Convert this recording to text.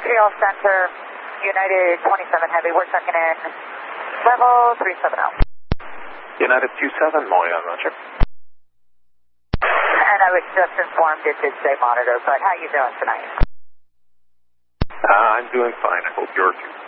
Montreal Center, United 27 Heavy, we're checking in level 370. United 27, Montreal, roger. And I was just informed it did say monitor, but how you doing tonight? I'm doing fine. I hope you're too.